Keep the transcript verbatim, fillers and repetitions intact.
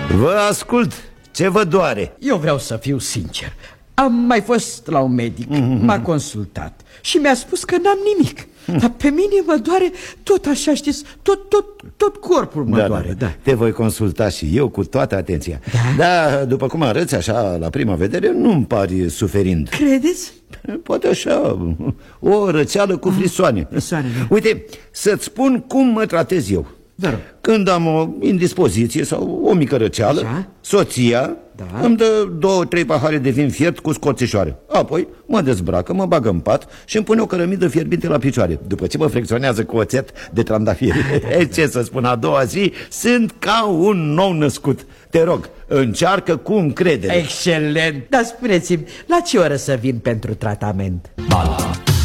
Vă ascult, ce vă doare? Eu vreau să fiu sincer. Am mai fost la un medic, mm-hmm. m-a consultat și mi-a spus că n-am nimic. Dar pe mine mă doare tot așa, știți, tot, tot, tot corpul mă da, doare da. Da. Te voi consulta și eu cu toată atenția. Da? Da, după cum arăți așa la prima vedere, nu-mi pari suferind. Credeți? Poate așa, o răceală cu frisoane. Frisoane, da. Uite, să-ți spun cum mă tratez eu. Da. Când am o indispoziție sau o mică răceală, așa? Soția da. îmi dă două, trei pahare de vin fiert cu scorțișoare. Apoi mă dezbracă, mă bagă în pat și îmi pune o cărămidă fierbinte la picioare. După ce mă fricționează cu oțet de trandafiri. E, ce să spun, a doua zi sunt ca un nou născut. Te rog, încearcă cu încredere. Excelent. Dar spuneți-mi, la ce oră să vin pentru tratament? Bala